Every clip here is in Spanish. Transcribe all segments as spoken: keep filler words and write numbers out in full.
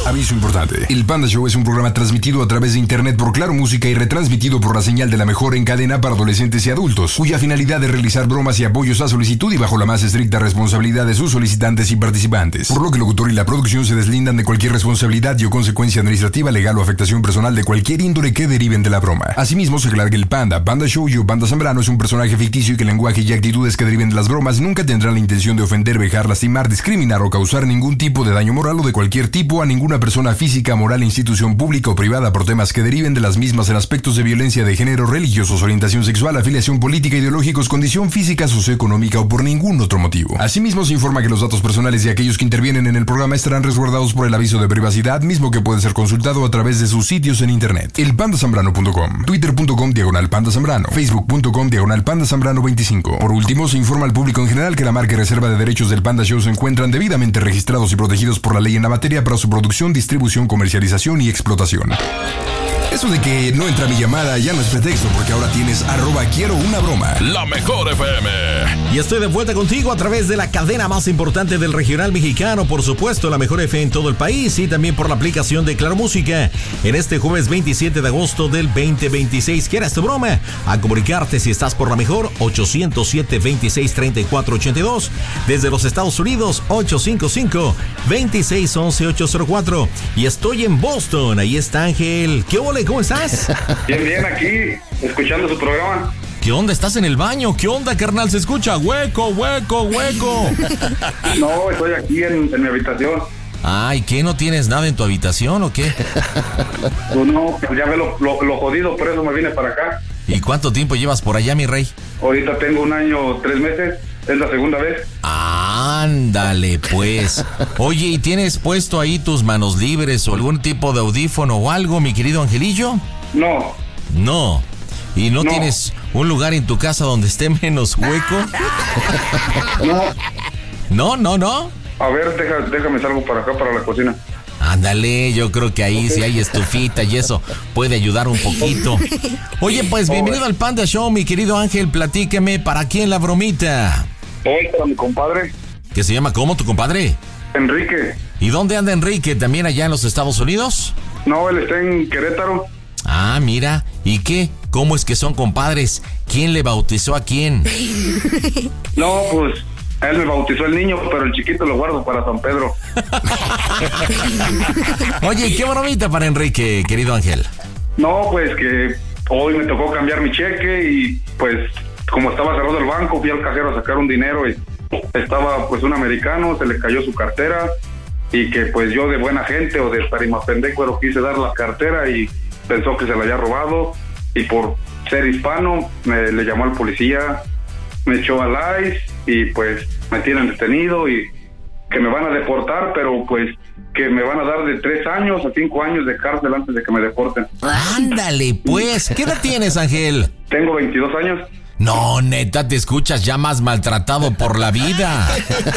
Aviso importante. El Panda Show es un programa transmitido a través de internet por Claro Música y retransmitido por la señal de la mejor en cadena para adolescentes y adultos, cuya finalidad es realizar bromas y apoyos a solicitud y bajo la más estricta responsabilidad de sus solicitantes y participantes. Por lo que el locutor y la producción se deslindan de cualquier responsabilidad y o consecuencia administrativa, legal o afectación personal de cualquier índole que deriven de la broma. Asimismo, se aclara que el Panda, Panda Show y o Panda Zambrano es un personaje ficticio y que el lenguaje y actitudes que deriven de las bromas nunca tendrán la intención de ofender, vejar, lastimar, discriminar o causar ningún tipo de daño moral o de cualquier tipo a ninguna persona física, moral, institución pública o privada por temas que deriven de las mismas en aspectos de violencia de género, religiosos, orientación sexual, afiliación política, ideológicos, condición física, socioeconómica o por ningún otro motivo. Asimismo, se informa que los datos personales de aquellos que intervienen en el programa estarán resguardados por el aviso de privacidad, mismo que puede ser consultado a través de sus sitios en internet. el panda zambrano punto com, twitter punto com diagonal panda zambrano, facebook punto com diagonal panda zambrano veinticinco. Por último, se informa al público en general que la marca y reserva de derechos del Panda Show se encuentran debidamente registrados y protegidos por la ley en la materia para su producción, distribución, comercialización y explotación. Eso de que no entra mi llamada ya no es pretexto, porque ahora tienes arroba quiero una broma. La mejor F M. Y estoy de vuelta contigo a través de la cadena más importante del regional mexicano, por supuesto, la mejor F M en todo el país y también por la aplicación de Claro Música. En este jueves veintisiete de agosto del veinte veintiséis, ¿quieres tu broma? A comunicarte si estás por la mejor, ocho cero siete, veintiséis, treinta y cuatro ochenta y dos. Desde los Estados Unidos, ocho cinco cinco, veintiséis, once, ochocientos cuatro. Y estoy en Boston, ahí está Ángel. ¿Qué ole? ¿Cómo estás? Bien, bien, aquí, escuchando su programa. ¿Qué onda? ¿Estás en el baño? ¿Qué onda, carnal? Se escucha hueco, hueco, hueco. No, estoy aquí en, en mi habitación. Ay, ¿qué? ¿No tienes nada en tu habitación o qué? Pues no, ya ve lo, lo, lo jodido, por eso me vine para acá. ¿Y cuánto tiempo llevas por allá, mi rey? Ahorita tengo un año, tres meses, es la segunda vez. Ándale, pues. Oye, ¿y tienes puesto ahí tus manos libres o algún tipo de audífono o algo, mi querido Angelillo? No. No. ¿Y no, no. tienes un lugar en tu casa donde esté menos hueco? No. No, no, no. A ver, deja, déjame salgo para acá, para la cocina. Ándale, yo creo que ahí okay. Si hay estufita y eso puede ayudar un poquito. Oye, pues bienvenido al Panda Show, mi querido Ángel, platícame, ¿para quién la bromita? Hoy para mi compadre. ¿Qué se llama cómo tu compadre? Enrique. ¿Y dónde anda Enrique? ¿También allá en los Estados Unidos? No, él está en Querétaro. Ah, mira, ¿y qué? ¿Cómo es que son compadres? ¿Quién le bautizó a quién? No, pues él me bautizó el niño, pero el chiquito lo guardo para San Pedro. Oye, ¿qué bromita para Enrique, querido Ángel? No, pues que hoy me tocó cambiar mi cheque y pues como estaba cerrado el banco, fui al cajero a sacar un dinero y estaba pues un americano, se le cayó su cartera y que pues yo de buena gente o de tarimapendecuero quise dar la cartera y pensó que se la había robado y por ser hispano me, le llamó al policía, me echó al I C E y pues me tienen detenido y que me van a deportar, pero pues que me van a dar de tres años a cinco años de cárcel antes de que me deporten. Ándale, pues, ¿qué edad tienes, Ángel? Tengo veintidós años. No, neta, te escuchas ya más maltratado por la vida.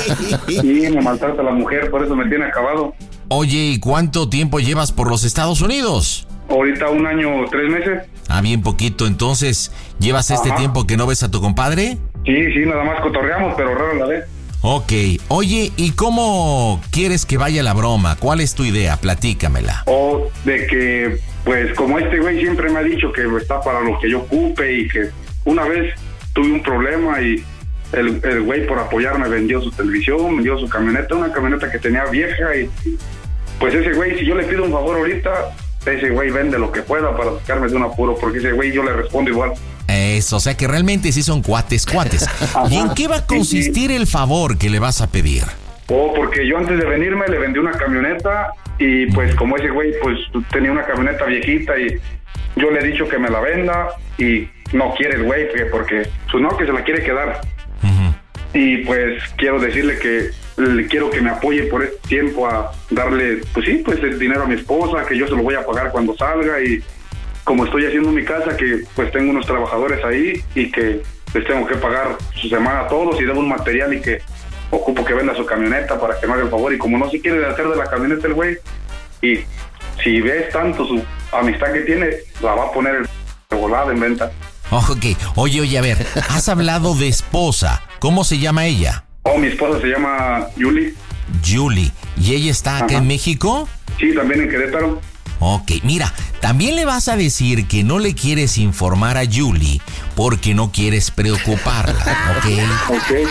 Sí, me maltrata la mujer, por eso me tiene acabado. Oye, ¿y cuánto tiempo llevas por los Estados Unidos? Ahorita un año, tres meses. Ah, bien poquito, entonces, ¿llevas este Ajá. tiempo que no ves a tu compadre? Sí, sí, nada más cotorreamos, pero raro la vez. Ok, oye, ¿y cómo quieres que vaya la broma? ¿Cuál es tu idea? Platícamela. O de que, pues, como este güey siempre me ha dicho que está para lo que yo ocupe y que una vez tuve un problema y el, el güey por apoyarme vendió su televisión, vendió su camioneta, una camioneta que tenía vieja y pues ese güey, si yo le pido un favor ahorita, ese güey vende lo que pueda para sacarme de un apuro, porque ese güey yo le respondo igual. Eso, o sea que realmente sí son cuates, cuates. ¿Y en qué va a consistir el favor que le vas a pedir? Oh, porque yo antes de venirme le vendí una camioneta y pues como ese güey pues tenía una camioneta viejita y yo le he dicho que me la venda y no quiere el güey porque pues no, que se la quiere quedar. Uh-huh. Y pues quiero decirle que le quiero que me apoye por este tiempo a darle, pues sí, pues el dinero a mi esposa, que yo se lo voy a pagar cuando salga y como estoy haciendo mi casa, que pues tengo unos trabajadores ahí y que les tengo que pagar su semana a todos y debo un material y que ocupo que venda su camioneta para que me haga el favor y como no se quiere hacer de la camioneta el güey y si ves tanto su amistad que tiene, la va a poner el volado en venta. Ok, oye, oye, a ver, has hablado de esposa, ¿cómo se llama ella? Oh, mi esposa se llama Julie. Julie, ¿y ella está acá Ajá. en México? Sí, también en Querétaro. Ok, mira, también le vas a decir que no le quieres informar a Julie porque no quieres preocuparla, ¿ok? Ok.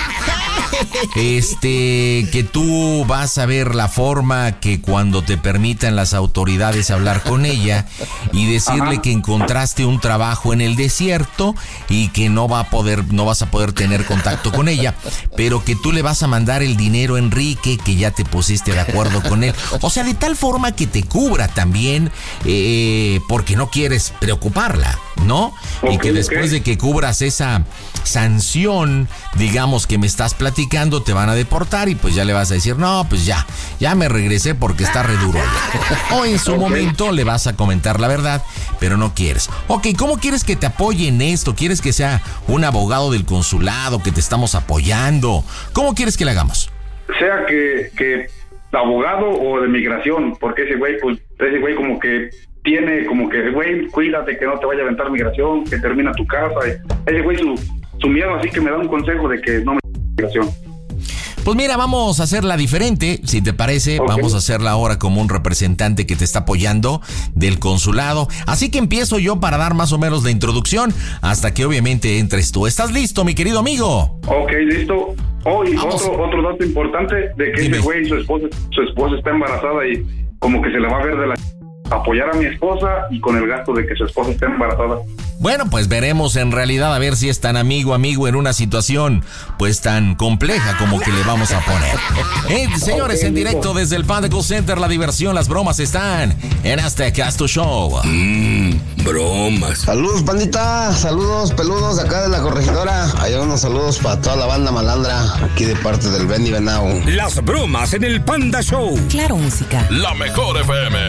Este, que tú vas a ver la forma que cuando te permitan las autoridades hablar con ella y decirle Ajá. que encontraste un trabajo en el desierto y que no va a poder, no vas a poder tener contacto con ella, pero que tú le vas a mandar el dinero a Enrique, que ya te pusiste de acuerdo con él. O sea, de tal forma que te cubra también, eh, porque no quieres preocuparla, ¿no? Okay, y que después okay. de que cubras esa sanción, digamos que me estás platicando, te van a deportar y pues ya le vas a decir, no, pues ya, ya me regresé porque está re duro allá. O en su okay. momento le vas a comentar la verdad, pero no quieres. Ok, ¿cómo quieres que te apoye en esto? ¿Quieres que sea un abogado del consulado, que te estamos apoyando? ¿Cómo quieres que le hagamos? Sea que, que abogado o de migración, porque ese güey, pues, ese güey como que tiene, como que, güey, cuídate que no te vaya a aventar migración, que termina tu casa. Ese güey, su, su miedo, así que me da un consejo de que no me migración. Pues mira, vamos a hacerla diferente, si te parece, okay. Vamos a hacerla ahora como un representante que te está apoyando del consulado. Así que empiezo yo para dar más o menos la introducción, hasta que obviamente entres tú. ¿Estás listo, mi querido amigo? Ok, listo. Oh, y otro, otro dato importante, de que Dime. ese güey, su esposa, su esposa está embarazada y como que se le va a ver de la... apoyar a mi esposa y con el gasto de que su esposa esté embarazada. Bueno, pues veremos en realidad a ver si es tan amigo amigo en una situación pues tan compleja como que le vamos a poner. Eh, señores, okay, en directo desde el Panda Call Center, la diversión, las bromas están en Azteca tu Show. Mmm, bromas. Saludos, pandita, saludos peludos de acá de la corregidora. Hay unos saludos para toda la banda malandra, aquí de parte del Benny Venao. Las bromas en el Panda Show. Claro, música. La mejor F M.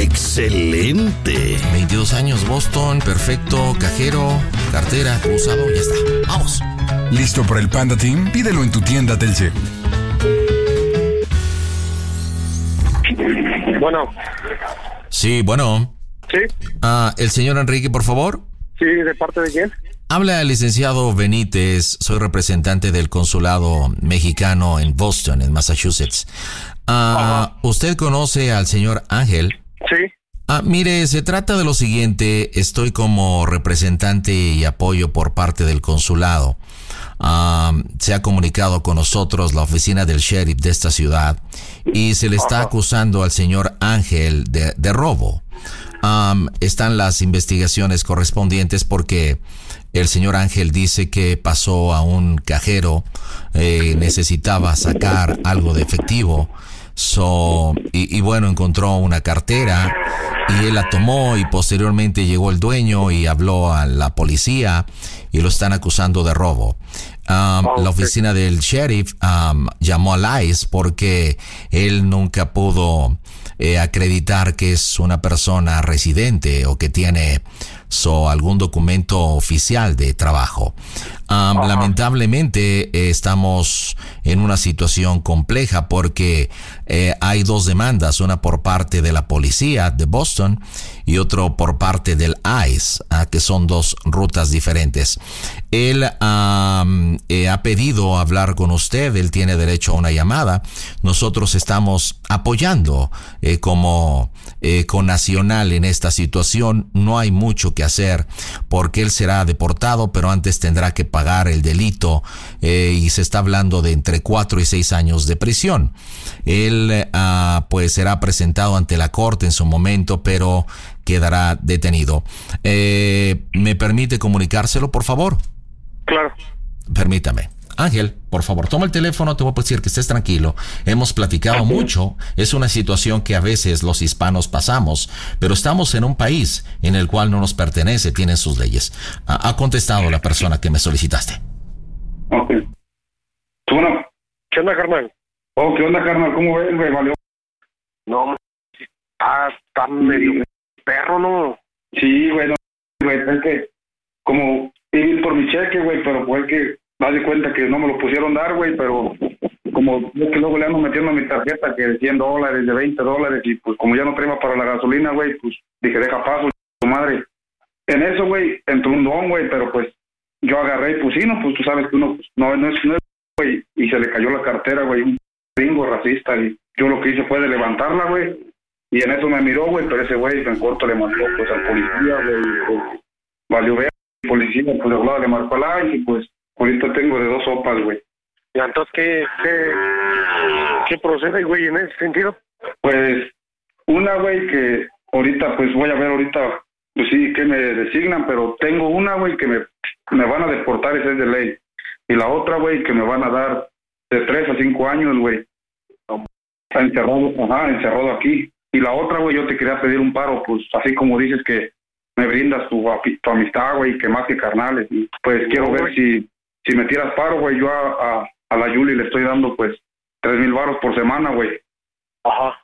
Excelente. veintidós años, Boston, perfecto, cajero, cartera, usado, ya está. Vamos. ¿Listo para el Panda Team? Pídelo en tu tienda Telcel. Bueno. Sí, bueno. Sí. Ah, el señor Enrique, por favor. Sí, ¿de parte de quién? Habla el licenciado Benítez, soy representante del consulado mexicano en Boston, en Massachusetts. Ah, ¿usted conoce al señor Ángel? Sí. Ah, mire, se trata de lo siguiente, estoy como representante y apoyo por parte del consulado. Ah, se ha comunicado con nosotros la oficina del sheriff de esta ciudad y se le está acusando al señor Ángel de, de robo. Um, están las investigaciones correspondientes porque el señor Ángel dice que pasó a un cajero, eh, necesitaba sacar algo de efectivo. So, y, y bueno, encontró una cartera y él la tomó y posteriormente llegó el dueño y habló a la policía y lo están acusando de robo. Um, okay. La oficina del sheriff um, llamó al I C E porque él nunca pudo eh, acreditar que es una persona residente o que tiene so, algún documento oficial de trabajo. Um, lamentablemente eh, estamos en una situación compleja porque eh, hay dos demandas, una por parte de la policía de Boston y otro por parte del I C E, uh, que son dos rutas diferentes. Él um, eh, ha pedido hablar con usted, él tiene derecho a una llamada. Nosotros estamos apoyando eh, como eh, connacional en esta situación. No hay mucho que hacer porque él será deportado, pero antes tendrá que pagar el delito eh, y se está hablando de entre cuatro y seis años de prisión. Él uh, pues será presentado ante la corte en su momento, pero quedará detenido. Eh, ¿Me permite comunicárselo, por favor? Claro. Permítame. Ángel, por favor, toma el teléfono, te voy a decir que estés tranquilo. Hemos platicado mucho, es una situación que a veces los hispanos pasamos, pero estamos en un país en el cual no nos pertenece, tienen sus leyes. Ha, ha contestado la persona que me solicitaste. Ok. Bueno, ¿qué onda, carnal? Oh, ¿qué onda, carnal? ¿Cómo ves, güey? ¿Valió? No, ah, está medio perro, ¿no? Sí, güey, no, güey, es que como ir por mi cheque, güey, pero pues que haz de cuenta que no me lo pusieron dar, güey, pero como es que luego le ando metiendo a mi tarjeta que de cien dólares, de veinte dólares, y pues como ya no traía para la gasolina, güey, pues dije, deja paso, tu madre. En eso, güey, entró un don, güey, pero pues yo agarré y pues sí, no, pues tú sabes que uno, pues, no, no es, no es, güey, y se le cayó la cartera, güey, un gringo racista, y yo lo que hice fue de levantarla, güey, Y en eso me miró, güey, pero ese güey en corto le marcó, pues, al policía, güey, pues, valió ver, el policía, pues, de hablaba, le marcó al aire, y, pues, ahorita tengo de dos sopas, güey. ¿Y entonces qué, qué, qué procede, güey, en ese sentido? Pues, una, güey, que ahorita, pues, voy a ver ahorita, pues, sí, que me designan, pero tengo una, güey, que me, me van a deportar, esa es de ley. Y la otra, güey, que me van a dar de tres a cinco años, güey. Encerrado, ajá, encerrado aquí. Y la otra, güey, yo te quería pedir un paro, pues, así como dices que me brindas tu, tu amistad, güey, que más que carnales. Y, pues, quiero no, ver güey. si si me tiras paro, güey, yo a, a, a la Yuli le estoy dando, pues, tres mil baros por semana, güey. Ajá.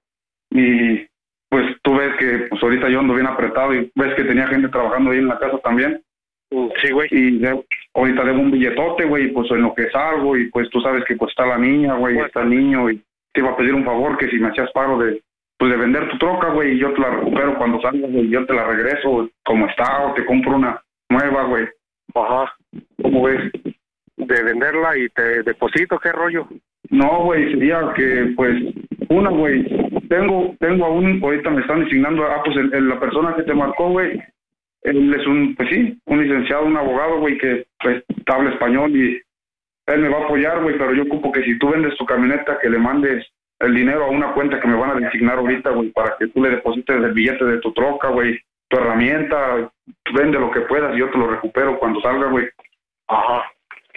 Y, pues, tú ves que, pues, ahorita yo ando bien apretado y ves que tenía gente trabajando ahí en la casa también. Sí, güey. Y de, ahorita debo un billetote, güey, pues, en lo que salgo y, pues, tú sabes que, pues, está la niña, güey, está el niño y te iba a pedir un favor que si me hacías paro de, pues, de vender tu troca, güey, y yo te la recupero cuando salga, güey, yo te la regreso como está o te compro una nueva, güey. Ajá. ¿Cómo ves? De venderla y te deposito, ¿qué rollo? No, güey, sería que, pues, una, güey, tengo, tengo aún, ahorita me están designando, ah, pues, el, el, la persona que te marcó, güey, él es un, pues sí, un licenciado, un abogado, güey, que, pues, habla español y él me va a apoyar, güey, pero yo ocupo que si tú vendes tu camioneta, que le mandes el dinero a una cuenta que me van a designar ahorita, güey, para que tú le deposites el billete de tu troca, güey, tu herramienta, vende lo que puedas y yo te lo recupero cuando salga, güey. Ajá.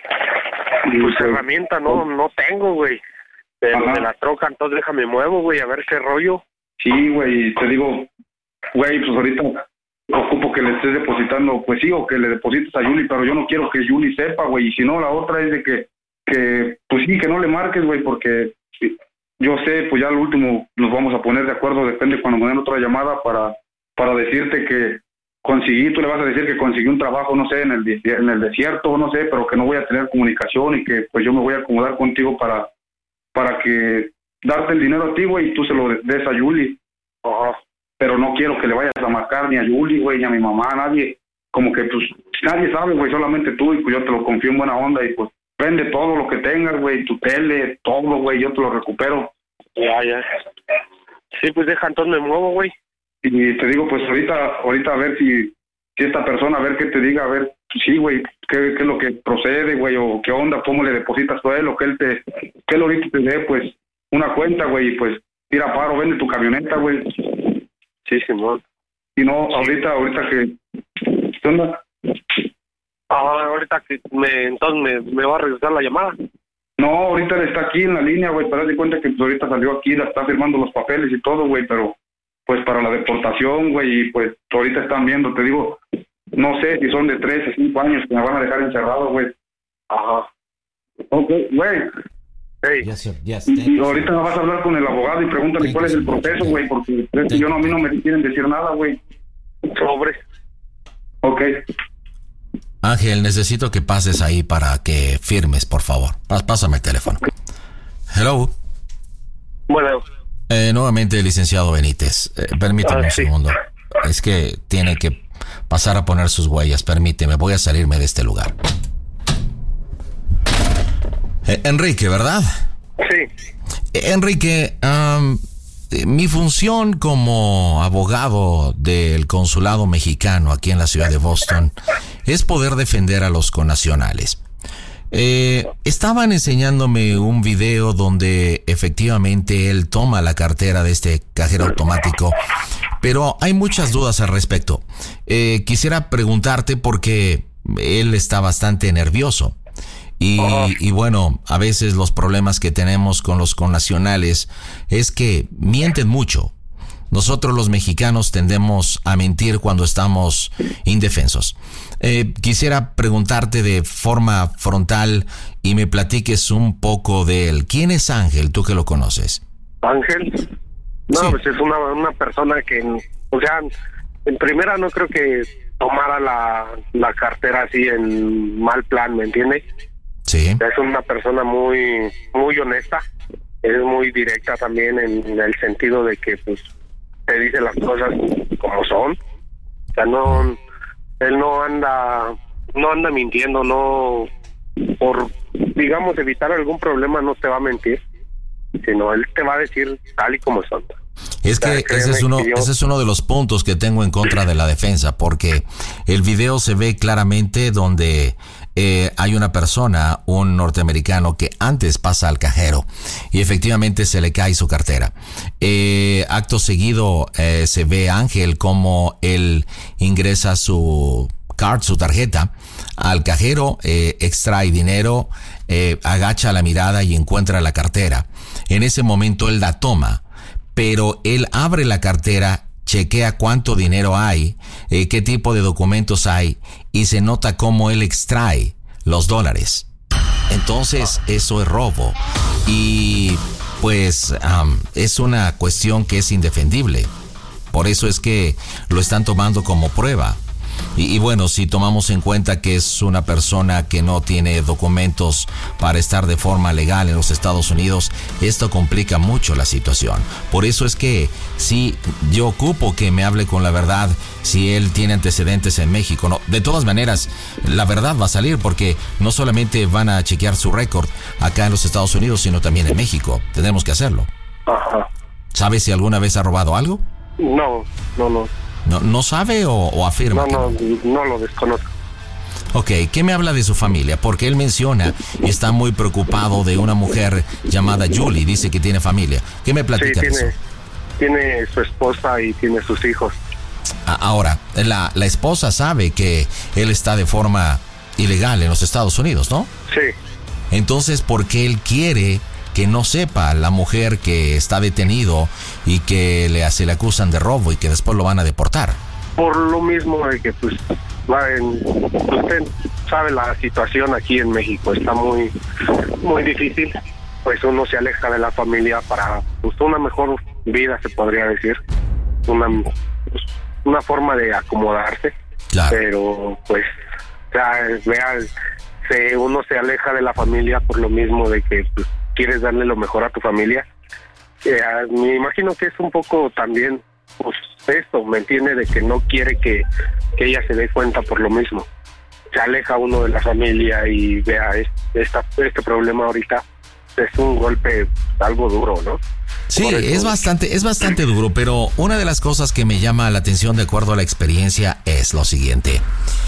Y pues herramienta no no tengo, güey. De, de la troca, entonces déjame muevo, güey, a ver qué rollo. Sí, güey, te digo, güey, pues ahorita ocupo que le estés depositando, pues sí, o que le deposites a Yuli, pero yo no quiero que Yuli sepa, güey, y si no, la otra es de que, que pues sí, que no le marques, güey, porque yo sé, pues ya al último nos vamos a poner de acuerdo, depende cuando me den otra llamada para, para decirte que conseguí, tú le vas a decir que conseguí un trabajo, no sé, en el, en el desierto, no sé, pero que no voy a tener comunicación y que pues yo me voy a acomodar contigo para, para que darte el dinero a ti, güey, y tú se lo des a Yuli. Ajá. Pero no quiero que le vayas a marcar ni a Yuli, güey, ni a mi mamá, a nadie. Como que, pues, nadie sabe, güey, solamente tú, y pues yo te lo confío en buena onda, y pues, vende todo lo que tengas, güey, tu tele, todo, güey, yo te lo recupero. Ya, ya. Sí, pues deja, entonces me muevo, güey. Y te digo, pues, ahorita, ahorita a ver si, si esta persona, a ver qué te diga, a ver, sí, güey, qué, qué es lo que procede, güey, o qué onda, cómo le depositas tú a él, o que él te, que él ahorita te dé, pues, una cuenta, güey, y pues, tira paro, vende tu camioneta, güey. Sí, Simón. Y no, ahorita, ahorita que... ¿Qué onda? Ah, ahorita que me... Entonces me, me va a regresar la llamada. No, ahorita él está aquí en la línea, güey, pero haz de cuenta que pues, ahorita salió aquí, la está firmando los papeles y todo, güey, pero pues para la deportación, güey, y pues ahorita están viendo, te digo, no sé si son de tres a cinco años que me van a dejar encerrado, güey. Ajá. Ok, güey. Hey. Yes, sir. Yes, y ahorita vas a hablar con el abogado y pregúntale cuál es el proceso, güey, porque es que yo no, a mí no me quieren decir nada, güey. Sobre. Ok. Ángel, necesito que pases ahí para que firmes, por favor. Pásame el teléfono. Hello. Bueno. Eh, nuevamente, licenciado Benítez. Eh, permítame ah, un sí. segundo. Es que tiene que pasar a poner sus huellas. Permíteme, voy a salirme de este lugar. Eh, Enrique, ¿verdad? Sí. Eh, Enrique, um, mi función como abogado del consulado mexicano aquí en la ciudad de Boston es poder defender a los connacionales. Eh, estaban enseñándome un video donde efectivamente él toma la cartera de este cajero automático, pero hay muchas dudas al respecto. Eh, quisiera preguntarte porque él está bastante nervioso. Y, y bueno, a veces los problemas que tenemos con los connacionales es que mienten mucho. Nosotros los mexicanos tendemos a mentir cuando estamos indefensos. Eh, quisiera preguntarte de forma frontal y me platiques un poco de él. ¿Quién es Ángel, tú que lo conoces? ¿Ángel? No, sí. Pues es una, una persona que, o sea, en primera no creo que tomara la, la cartera así en mal plan, ¿me entiendes? Sí. Es una persona muy muy honesta, es muy directa también en, en el sentido de que pues te dice las cosas como son. O sea, no, él no anda no anda mintiendo, no por, digamos, evitar algún problema no te va a mentir, sino él te va a decir tal y como son. Es que ese es, uno, que yo... ese es uno de los puntos que tengo en contra de la defensa, porque el video se ve claramente donde eh, hay una persona, un norteamericano, que antes pasa al cajero y efectivamente se le cae su cartera. Eh, acto seguido eh, se ve a Ángel como él ingresa su card, su tarjeta, al cajero, eh, extrae dinero, eh, agacha la mirada y encuentra la cartera. En ese momento él la toma, pero él abre la cartera, chequea cuánto dinero hay, eh, qué tipo de documentos hay, y se nota cómo él extrae los dólares. Entonces, eso es robo. Y pues um, es una cuestión que es indefendible. Por eso es que lo están tomando como prueba. Y, y bueno, si tomamos en cuenta que es una persona que no tiene documentos para estar de forma legal en los Estados Unidos, esto complica mucho la situación. Por eso es que sí, yo ocupo que me hable con la verdad si él tiene antecedentes en México. No, de todas maneras, la verdad va a salir porque no solamente van a chequear su récord acá en los Estados Unidos, sino también en México. Tenemos que hacerlo. Ajá. ¿Sabes si alguna vez ha robado algo? No, no, no. ¿No, no sabe o, o afirma? No, no, no lo desconozco. Ok, ¿qué me habla de su familia? Porque él menciona y está muy preocupado de una mujer llamada Julie, dice que tiene familia. ¿Qué me platica de Sí, tiene, eso? tiene su esposa y tiene sus hijos. Ahora, la, la esposa sabe que él está de forma ilegal en los Estados Unidos, ¿no? Sí. Entonces, ¿por qué él quiere que no sepa la mujer que está detenido y que le, se le acusan de robo y que después lo van a deportar? Por lo mismo de que, pues, va en, usted sabe la situación aquí en México, está muy, muy difícil. Pues uno se aleja de la familia para, pues, una mejor vida, se podría decir. Una, pues, una forma de acomodarse. Claro. Pero, pues, ya, vea, se, uno se aleja de la familia por lo mismo de que, pues, quieres darle lo mejor a tu familia. Eh, me imagino que es un poco también, pues, esto, ¿me entiende? De que no quiere que, que ella se dé cuenta por lo mismo. Se aleja uno de la familia y vea esta, este problema ahorita. Es un golpe algo duro, ¿no? Sí, es bastante, es bastante duro, pero una de las cosas que me llama la atención de acuerdo a la experiencia es lo siguiente.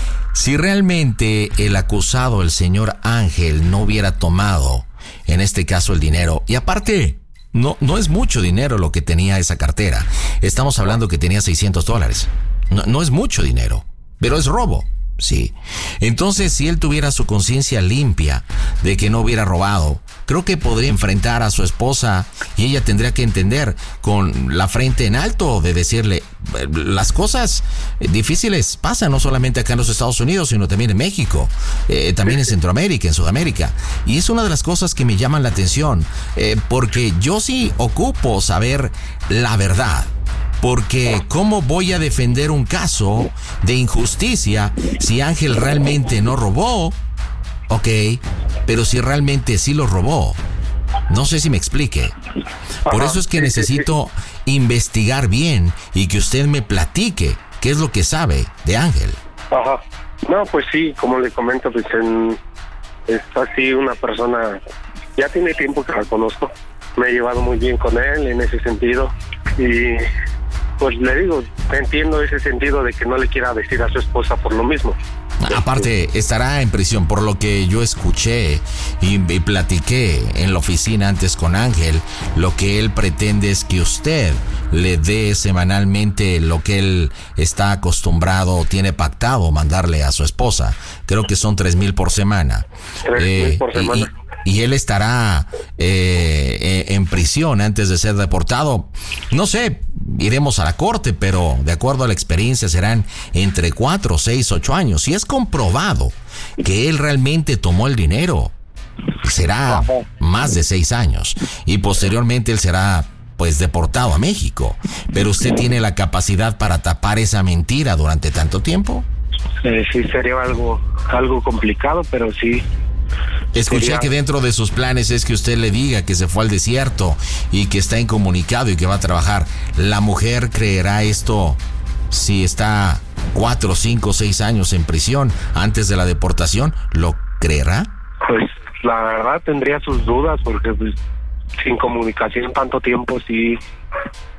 Si realmente el acusado, el señor Ángel, no hubiera tomado, en este caso, el dinero, y aparte, no, no es mucho dinero lo que tenía esa cartera. Estamos hablando que tenía seiscientos dólares. No, no es mucho dinero, pero es robo. Sí. Entonces, si él tuviera su conciencia limpia de que no hubiera robado, creo que podría enfrentar a su esposa y ella tendría que entender con la frente en alto de decirle, las cosas difíciles pasan no solamente acá en los Estados Unidos, sino también en México, eh, también en Centroamérica, en Sudamérica. Y es una de las cosas que me llaman la atención, eh, porque yo sí ocupo saber la verdad. Porque ¿cómo voy a defender un caso de injusticia si Ángel realmente no robó? Ok, pero si realmente sí lo robó. No sé si me explique. Por eso es que necesito investigar bien y que usted me platique qué es lo que sabe de Ángel. Ajá. No, pues sí, como le comento, pues en, es así una persona, ya tiene tiempo que la conozco. Me he llevado muy bien con él en ese sentido y... pues le digo, entiendo ese sentido de que no le quiera decir a su esposa por lo mismo. Aparte, estará en prisión, por lo que yo escuché y, y platiqué en la oficina antes con Ángel. Lo que él pretende es que usted le dé semanalmente lo que él está acostumbrado o tiene pactado mandarle a su esposa. Creo que son tres mil por semana. Tres eh, mil por semana. Y, y él estará eh, en prisión antes de ser deportado. No sé, iremos a la corte, pero de acuerdo a la experiencia serán entre cuatro, seis, ocho años. Si es comprobado que él realmente tomó el dinero, será más de seis años. Y posteriormente él será pues deportado a México. Pero usted tiene la capacidad para tapar esa mentira durante tanto tiempo. Eh, sí, sería algo, algo complicado, pero sí. Escuché sería... que dentro de sus planes es que usted le diga que se fue al desierto y que está incomunicado y que va a trabajar. ¿La mujer creerá esto si está cuatro, cinco, seis años en prisión antes de la deportación? ¿Lo creerá? Pues la verdad tendría sus dudas porque pues, sin comunicación tanto tiempo sí,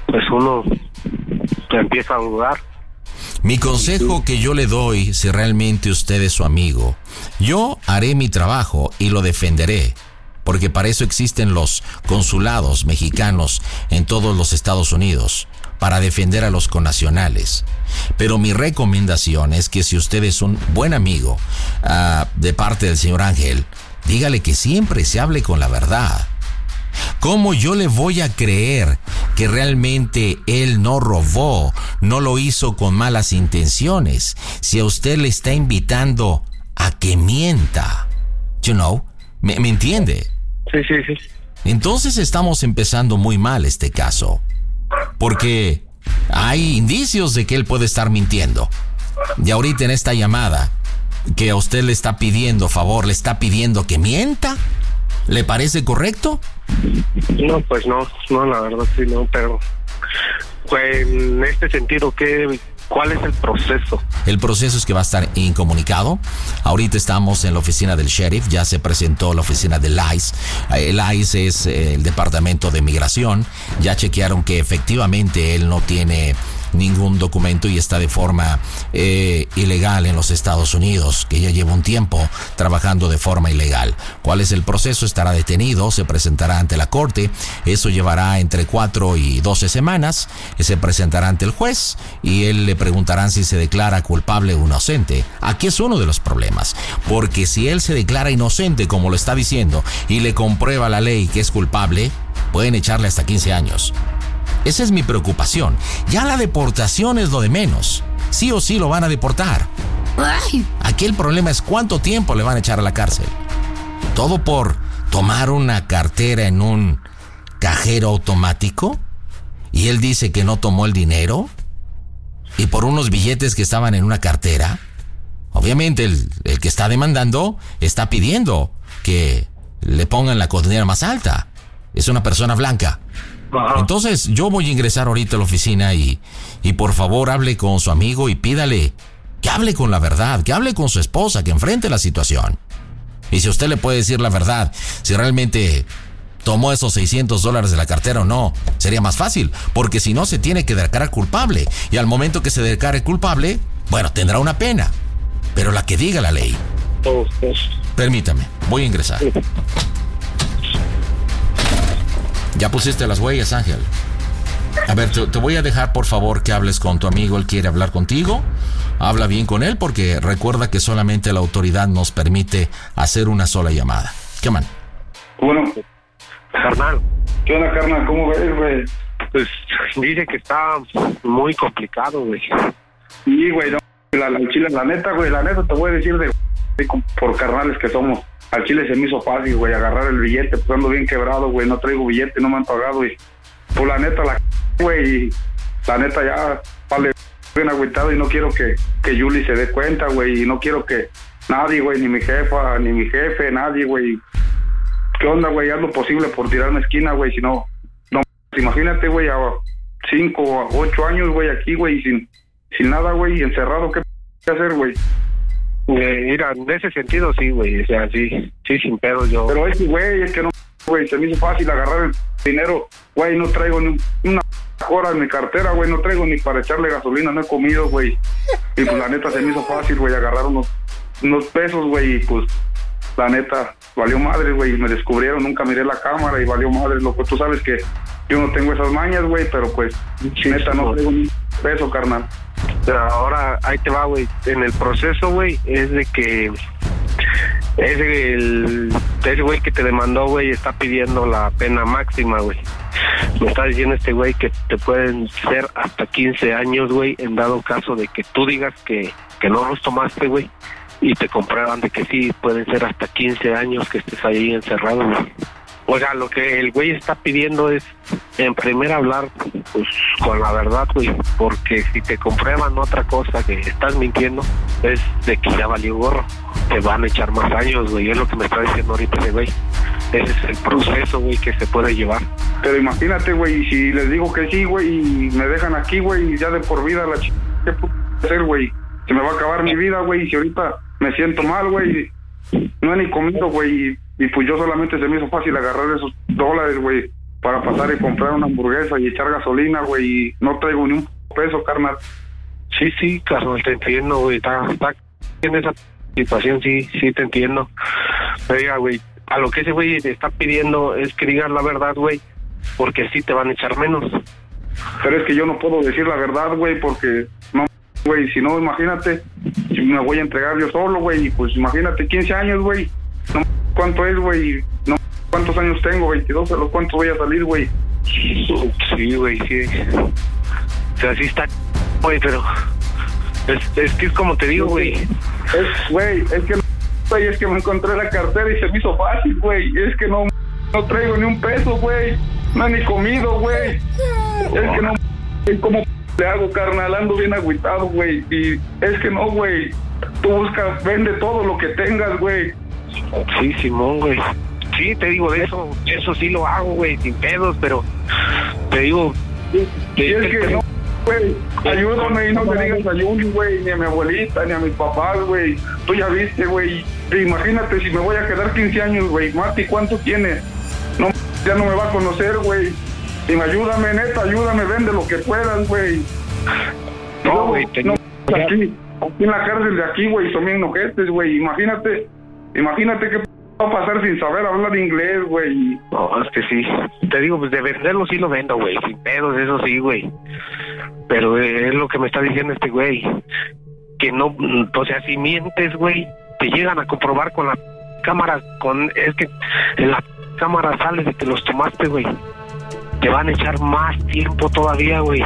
pues uno empieza a dudar. Mi consejo que yo le doy, si realmente usted es su amigo, yo haré mi trabajo y lo defenderé, porque para eso existen los consulados mexicanos en todos los Estados Unidos, para defender a los connacionales. Pero mi recomendación es que si usted es un buen amigo uh, de parte del señor Ángel, dígale que siempre se hable con la verdad. ¿Cómo yo le voy a creer que realmente él no robó, no lo hizo con malas intenciones, si a usted le está invitando a que mienta? You know, ¿me, me entiende? Sí, sí, sí. Entonces estamos empezando muy mal este caso, porque hay indicios de que él puede estar mintiendo. Y ahorita en esta llamada, que a usted le está pidiendo favor, le está pidiendo que mienta, ¿le parece correcto? No, pues no, no, la verdad sí, no, pero pues, en este sentido, ¿qué, ¿cuál es el proceso? El proceso es que va a estar incomunicado. Ahorita estamos en la oficina del sheriff, ya se presentó la oficina del I C E. El I C E es el Departamento de Migración. Ya chequearon que efectivamente él no tiene ningún documento y está de forma eh, ilegal en los Estados Unidos, que ya lleva un tiempo trabajando de forma ilegal. ¿Cuál es el proceso? Estará detenido, se presentará ante la corte, eso llevará entre cuatro y doce semanas, se presentará ante el juez y él le preguntarán si se declara culpable o inocente. Aquí es uno de los problemas, porque si él se declara inocente, como lo está diciendo, y le comprueba la ley que es culpable, pueden echarle hasta quince años. Esa es mi preocupación. Ya la deportación es lo de menos. Sí o sí lo van a deportar. Aquí el problema es cuánto tiempo le van a echar a la cárcel. Todo por tomar una cartera en un cajero automático. Y él dice que no tomó el dinero. Y por unos billetes que estaban en una cartera. Obviamente el, el que está demandando está pidiendo que le pongan la condena más alta. Es una persona blanca. Entonces yo voy a ingresar ahorita a la oficina y, y por favor hable con su amigo y pídale que hable con la verdad, que hable con su esposa, que enfrente la situación. Y si usted le puede decir la verdad, si realmente tomó esos seiscientos dólares de la cartera o no, sería más fácil, porque si no se tiene que declarar culpable. Y al momento que se declare culpable, bueno, tendrá una pena, pero la que diga la ley. Permítame, voy a ingresar. Ya pusiste las huellas, Ángel. A ver, te, te voy a dejar, por favor, que hables con tu amigo. Él quiere hablar contigo. Habla bien con él, porque recuerda que solamente la autoridad nos permite hacer una sola llamada. ¿Qué man? Bueno, Carnal. ¿Qué onda, carnal? ¿Cómo ves, güey? Pues dice que está muy complicado, güey. Sí, güey, no, la, la chile, la neta, güey, la neta te voy a decir de por carnales que somos. Al chile se me hizo fácil, güey, agarrar el billete, pues ando bien quebrado, güey, no traigo billete, no me han pagado, y pues la neta, la güey, la neta ya vale bien agüitado y no quiero que, que Yuli se dé cuenta, güey, y no quiero que nadie, güey, ni mi jefa, ni mi jefe, nadie, güey. ¿Qué onda, güey? Haz lo posible por tirar una esquina, güey, si no, no, imagínate, güey, a cinco, a ocho años, güey, aquí, güey, sin, sin nada, güey, encerrado, ¿qué hacer, güey? Eh, mira, en ese sentido sí, güey, o sea, sí, sí, sin pedo yo. Pero ese güey, es que no, güey, se me hizo fácil agarrar el dinero, güey, no traigo ni una hora en mi cartera, güey, no traigo ni para echarle gasolina, no he comido, güey. Y pues la neta se me hizo fácil, güey, agarrar unos, unos pesos, güey, y pues la neta valió madre, güey, me descubrieron, nunca miré la cámara y valió madre, loco, tú sabes que yo no tengo esas mañas, güey, pero pues, sí, neta, no traigo ni un peso, carnal. Pero ahora, ahí te va, güey. En el proceso, güey, es de que ese el ese güey que te demandó, güey, está pidiendo la pena máxima, güey. Me está diciendo este güey que te pueden ser hasta quince años, güey, en dado caso de que tú digas que, que no los tomaste, güey, y te comprueban de que sí, pueden ser hasta quince años que estés ahí encerrado, güey. O sea, lo que el güey está pidiendo es, en primer hablar, pues, con la verdad, güey, porque si te comprueban otra cosa que estás mintiendo, es de que ya valió gorro, te van a echar más años, güey, es lo que me está diciendo ahorita ese güey. Ese es el proceso, güey, que se puede llevar. Pero imagínate, güey, si les digo que sí, güey, y me dejan aquí, güey, ya de por vida la ch... ¿qué puedo hacer, güey? Se me va a acabar mi vida, güey, y si ahorita me siento mal, güey, no he ni comido, güey, y pues yo solamente se me hizo fácil agarrar esos dólares, güey. para pasar y comprar una hamburguesa y echar gasolina, güey, y no traigo ni un peso, carnal. Sí, sí, carnal, te entiendo, güey, está, está en esa situación, sí, sí te entiendo. Oiga, güey, a lo que ese güey te está pidiendo es que digas la verdad, güey, porque así te van a echar menos. Pero es que yo no puedo decir la verdad, güey, porque no, güey, si no, imagínate, si me voy a entregar yo solo, güey, y pues imagínate, quince años, güey, no cuánto es, güey, no cuántos años tengo, veintidós, a los cuántos voy a salir, güey. Sí, güey, sí. O sea, sí está, güey, pero es, es que es como te digo, güey. Es, güey, es que no, güey, es que me encontré la cartera y se me hizo fácil, güey. Es que no, no traigo ni un peso, güey. No he ni comido, güey. Es que no, ¿cómo le hago, carnal? Ando bien agüitado, güey. Y es que no, güey. Tú buscas, vende todo lo que tengas, güey. Sí, Simón, güey. Sí, te digo, de eso, eso sí lo hago, güey, sin pedos, pero te digo... Y es que no, güey, ayúdame y no me digas a Yuli, güey, ni a mi abuelita, ni a mis papás, güey. Tú ya viste, güey. Imagínate si me voy a quedar quince años, güey. Mati, ¿cuánto tiene? No, ya no me va a conocer, güey. Y me ayúdame, neta, ayúdame, vende lo que puedas, güey. No, güey, te... no, aquí, aquí en la cárcel de aquí, güey, son bien ojetes, güey. Imagínate, imagínate qué va a pasar sin saber hablar inglés, güey. No, es que sí. Te digo, pues de venderlo sí lo vendo, güey. Sin pedos, eso sí, güey. Pero es lo que me está diciendo este güey. Que no, o sea, si mientes, güey, te llegan a comprobar con la cámara, con, es que en la cámara sale de que los tomaste, güey. Te van a echar más tiempo todavía, güey.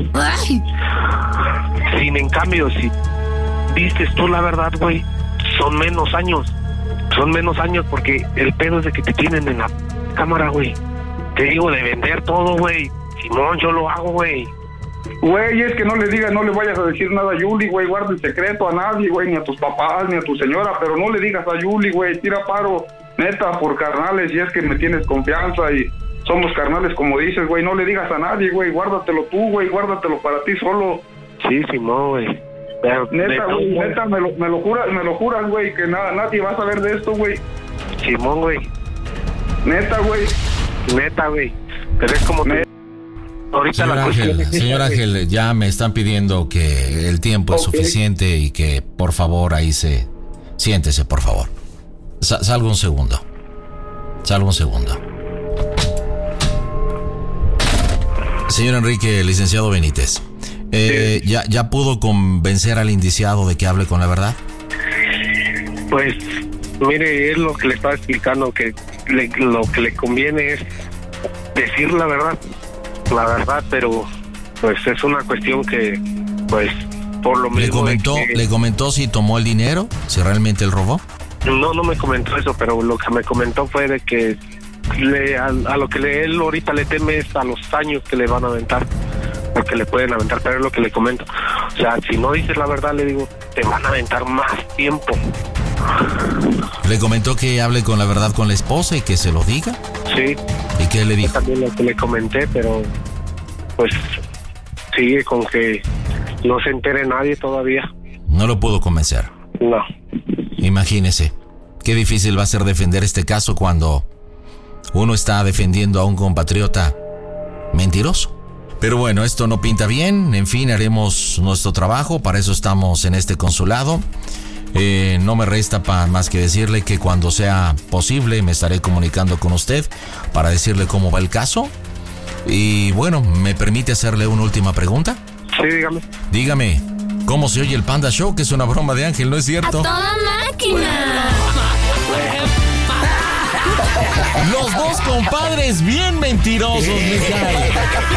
Sin en cambio, si dices tú la verdad, güey, son menos años. Son menos años porque el pedo es de que te tienen en la cámara, güey. Te digo, de vender todo, güey. Simón, yo lo hago, güey. Güey, es que no le digas, no le vayas a decir nada a Yuli, güey. Guarda el secreto a nadie, güey, ni a tus papás, ni a tu señora. Pero no le digas a Yuli, güey. Tira paro, neta, por carnales. Y es que me tienes confianza y somos carnales, como dices, güey. No le digas a nadie, güey. Guárdatelo tú, güey. Guárdatelo para ti solo. Sí, Simón, güey. Pero, neta, güey, neta, me lo, me lo juras, me lo juras, güey, que nada, nadie va a saber de esto, güey. Simón, güey. Neta, güey. Neta, güey. Pero es como Neta. que... Ahorita señor la Ángel, es señor esa, Ángel, ya me están pidiendo que el tiempo es Okay. suficiente y que por favor ahí se... Siéntese, por favor. Sa- salga un segundo. Salga un segundo. Señor Enrique, licenciado Benítez, eh, Sí. ¿ya, ¿ya pudo convencer al indiciado de que hable con la verdad? Pues, mire, es lo que le estaba explicando, que le- lo que le conviene es decir la verdad, la verdad, pero pues es una cuestión que, pues, por lo ¿Le mismo... comentó, de que- ¿Le comentó si tomó el dinero? ¿Si realmente él robó? No, no me comentó eso, pero lo que me comentó fue de que le, a, a lo que le, él ahorita le teme es a los años que le van a aventar, porque le pueden aventar, pero es lo que le comento. O sea, si no dices la verdad, le digo, te van a aventar más tiempo. ¿Le comentó que hable con la verdad con la esposa y que se lo diga? Sí, ¿Y qué le dijo? también lo que le comenté, pero pues sigue con que no se entere nadie todavía. No lo pudo convencer. No. Imagínese, qué difícil va a ser defender este caso cuando uno está defendiendo a un compatriota mentiroso. Pero bueno, esto no pinta bien. En fin, haremos nuestro trabajo. Para eso estamos en este consulado. Eh, no me resta pa- más que decirle que cuando sea posible me estaré comunicando con usted para decirle cómo va el caso. Y bueno, ¿me permite hacerle una última pregunta? Sí, dígame. Dígame, ¿cómo se oye el Panda Show? Que es una broma de Ángel, ¿no es ¡A cierto? toda máquina! Los dos compadres bien mentirosos, Mijael.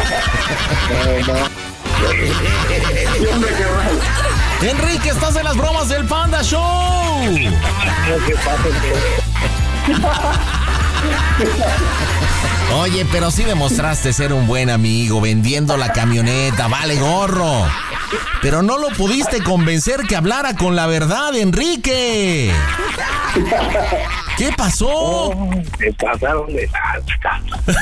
Enrique, estás en las bromas del Panda Show. Oye, pero sí demostraste ser un buen amigo vendiendo la camioneta, vale gorro. Pero no lo pudiste convencer que hablara con la verdad, Enrique. ¿Qué pasó? Se pasaron de lanza.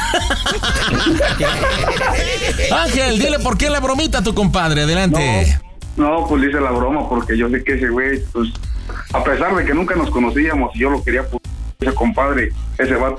Ángel, dile por qué la bromita a tu compadre, adelante. No, pues le hice la broma porque yo sé que ese güey, pues, a pesar de que nunca nos conocíamos y yo lo quería, pues, ese compadre, ese vato